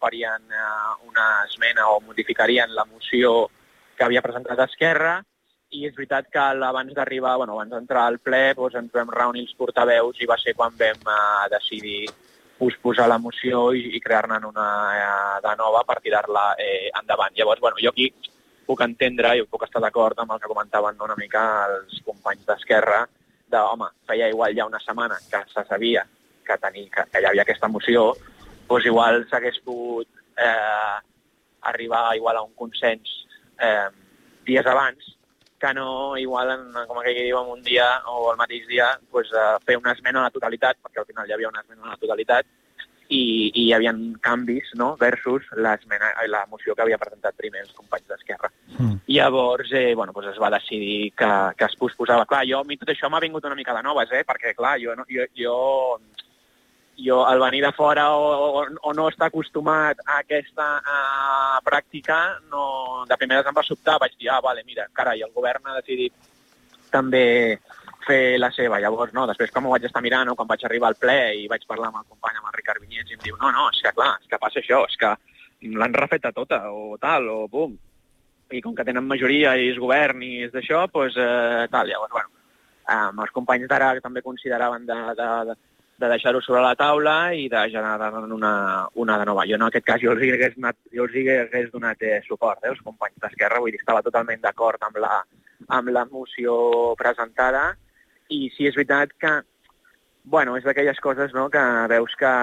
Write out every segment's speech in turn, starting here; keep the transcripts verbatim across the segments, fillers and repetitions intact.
farien eh, una esmena o modificarien la moció que havia presentat Esquerra, i és veritat que abans d'arribar, bueno, abans d'entrar al ple, doncs ens vam reunir els portaveus i va ser quan vam eh, decidir posposar la moció i, i crear-ne una eh, de nova per tirar-la eh, endavant. Llavors, bueno, jo aquí puc entendre i puc estar d'acord amb el que comentaven una mica els companys d'Esquerra, de, home, feia igual ja una setmana que se sabia que, tenia, que, que hi havia aquesta moció, doncs igual s'hagués pogut eh, arribar igual a un consens eh, dies abans, que no igual, en, com aquell que diu, un dia o el mateix dia, doncs, eh, fer una esmena a la totalitat, perquè al final hi havia una esmena a la totalitat, i, i hi havia canvis, no?, versus la moció que havia presentat primer els companys d'Esquerra. Mm. Llavors, eh, bueno, doncs es va decidir que, que es posposava. Clar, jo, a mi tot això m'ha vingut una mica de noves, eh?, perquè, clar, jo, no, jo, jo, jo al venir de fora o, o, o no estar acostumat a aquesta a, pràctica, no, de primeres em va sobtar, vaig dir, ah, vale, mira, carai, el govern ha decidit també fer la seva. Llavors, no, després com ho vaig estar mirant, no, quan vaig arribar al ple i vaig parlar amb el company, amb el Ricard Vinyets, i em diu, no, no, és que clar, és que passa això, és que l'han refeta tota, o tal, o bum. I com que tenen majoria i és govern i és d'això, doncs eh, tal. Llavors, bueno, eh, els companys d'ara també consideraven de, de, de, de deixar-ho sobre la taula i de generar una, una de nova. Jo en aquest cas jo els hi hagués, anat, jo els hi hagués donat eh, suport, eh, els companys d'Esquerra, vull dir, estava totalment d'acord amb la, amb la moció presentada. I sí, és veritat que, bueno, és d'aquelles coses, no?, que veus que,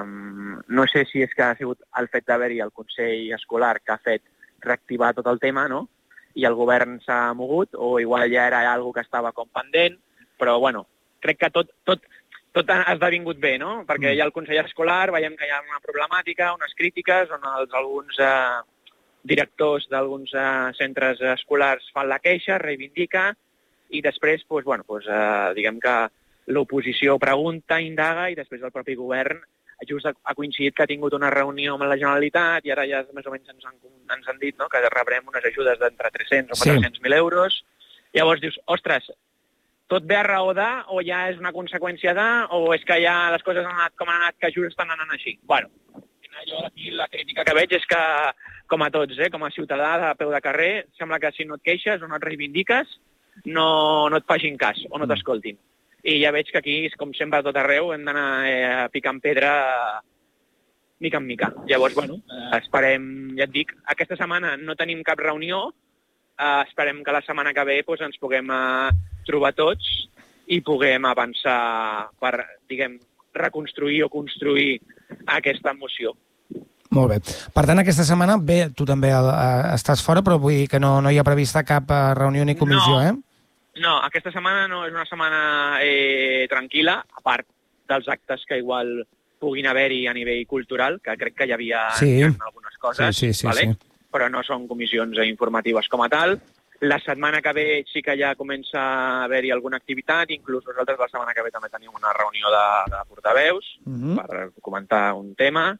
no sé si és que ha sigut el fet d'haver-hi el Consell Escolar que ha fet reactivar tot el tema, no?, i el govern s'ha mogut, o igual ja era alguna que estava com pendent, però, bueno, crec que tot, tot, tot ha esdevingut bé, no?, perquè hi ha el Consell Escolar, veiem que hi ha una problemàtica, unes crítiques, on els, alguns eh, directors d'alguns eh, centres escolars fan la queixa, reivindica, i després, doncs, bueno, doncs, eh, diguem que l'oposició pregunta, indaga, i després el propi govern just ha coincidit que ha tingut una reunió amb la Generalitat i ara ja més o menys ens han, ens han dit, no?, que rebrem unes ajudes d'entre tres-cents o quatre-cents mil euros. Llavors dius, ostres, tot ve a raó de, o ja és una conseqüència de, o és que ja les coses han anat com han anat, que just estan anant així. Bueno, jo aquí la crítica que veig és que, com a tots, eh, com a ciutadà de peu de carrer, sembla que si no et queixes o no et reivindiques, no, no et facin cas o no t'escoltin. I ja veig que aquí, com sempre a tot arreu, hem d'anar eh, picant pedra mica en mica. Llavors, bueno, esperem, ja et dic, aquesta setmana no tenim cap reunió, eh, esperem que la setmana que ve pues, ens puguem eh, trobar tots i puguem avançar per, diguem, reconstruir o construir aquesta moció. Molt bé. Per tant, aquesta setmana, bé, tu també eh, estàs fora, però vull dir que no, no hi ha prevista cap eh, reunió ni comissió, no. eh? No, aquesta setmana no és una setmana eh, tranquil·la, a part dels actes que igual puguin haver-hi a nivell cultural, que crec que hi havia sí. algunes coses, sí, sí, sí, vale? sí. Però no són comissions informatives com a tal. La setmana que ve sí que ja comença a haver-hi alguna activitat, inclús nosaltres la setmana que ve també tenim una reunió de, de portaveus uh-huh. per comentar un tema,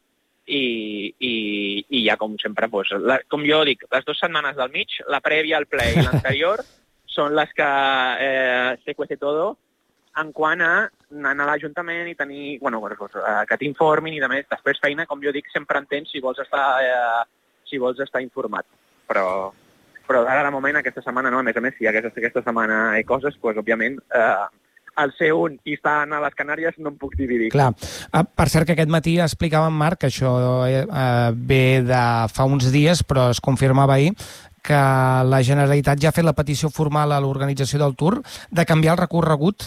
i, i, i ja com sempre, doncs, la, com jo dic, les dues setmanes del mig, la prèvia al ple i l'anterior, són les que eh, se cuece todo en quant a anar a l'Ajuntament i tenir, bueno, doncs, eh, que t'informin i de més, després feina, com jo dic, sempre entens si vols estar, eh, si vols estar informat. Però, però ara de moment, aquesta setmana no, a més a més, si hi hagués aquesta setmana hi coses, doncs, òbviament, eh, al ser un i estar a les Canàries no em puc dividir. Clar. Per cert, que aquest matí explicava en Marc, que això eh, ve de fa uns dies, però es confirmava ahir, que la Generalitat ja ha fet la petició formal a l'organització del Tour de canviar el recorregut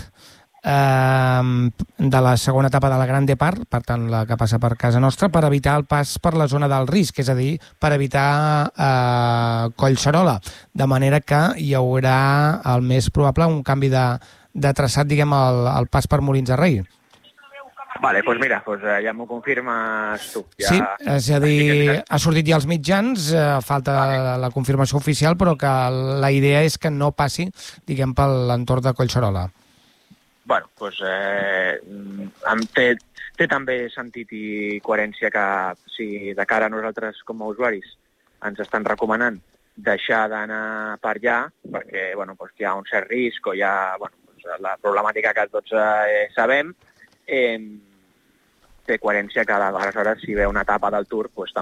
eh, de la segona etapa de la Gran Depart, per tant la que passa per casa nostra, per evitar el pas per la zona del risc, és a dir, per evitar eh, Collserola, de manera que hi haurà el més probable un canvi de, de traçat, diguem, al, al pas per Molins de Rei. Vale, doncs pues mira, pues ja m'ho confirmes tu. Ja... Sí, és a dir, ha sortit ja als mitjans, eh, falta vale. la confirmació oficial, però que la idea és que no passi, diguem, per l'entorn de Collserola. Bueno, doncs eh, té, té també sentit i coherència que si de cara a nosaltres com a usuaris ens estan recomanant deixar d'anar per allà, perquè bueno, doncs hi ha un cert risc o hi ha bueno, doncs la problemàtica que tots eh, sabem, eh, té coherència que aleshores si ve una etapa del Tour doncs,